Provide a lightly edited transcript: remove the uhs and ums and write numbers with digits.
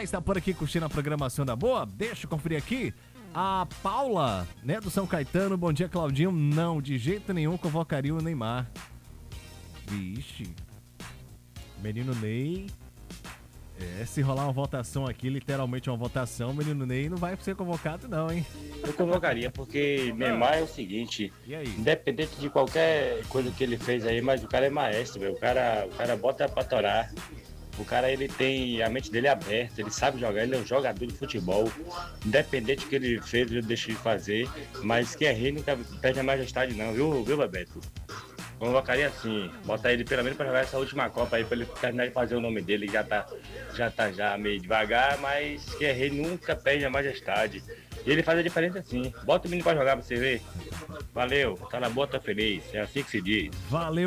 Moraes tá por aqui curtindo a programação da boa. Deixa eu conferir aqui. A Paula, né, do São Caetano. Bom dia, Claudinho. Não, de jeito nenhum convocaria o Neymar. Vixe. Menino Ney. Se rolar uma votação aqui, literalmente uma votação, o menino Ney não vai ser convocado não, hein? Eu convocaria, porque Neymar é o seguinte, E aí? independente de qualquer coisa que ele fez aí, mas o cara é maestro, meu. O cara bota pra torar. O cara, ele tem a mente dele aberta, ele sabe jogar, ele é um jogador de futebol. Independente do que ele fez, ele deixa de fazer. Mas quem é rei nunca perde a majestade não, viu Bebeto? Convocaria assim, botar ele pelo menos pra jogar essa última Copa aí, pra ele terminar de fazer o nome dele, que já tá meio devagar, mas quem é rei nunca perde a majestade. E ele faz a diferença assim. Bota o menino pra jogar pra você ver. Valeu, tá na boa, tá feliz. É assim que se diz. Valeu.